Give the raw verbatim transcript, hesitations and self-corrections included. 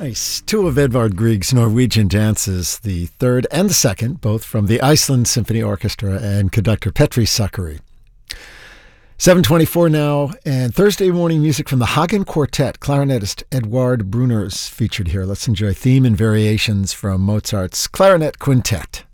Nice. Two of Edvard Grieg's Norwegian dances, the third and the second, both from the Iceland Symphony Orchestra and conductor Petri Sakari. seven twenty-four now, and Thursday morning music from the Hagen Quartet, clarinetist Eduard Bruners featured here. Let's enjoy theme and variations from Mozart's Clarinet Quintet.